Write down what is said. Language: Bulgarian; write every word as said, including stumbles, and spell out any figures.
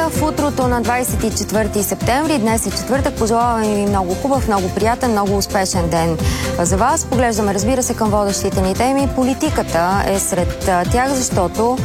в утрото на двадесет и четвърти септември. Днес е четвъртък. Пожелаваме ви много хубав, много приятен, много успешен ден за вас. Поглеждаме, разбира се, към водещите ни теми. Политиката е сред тях, защото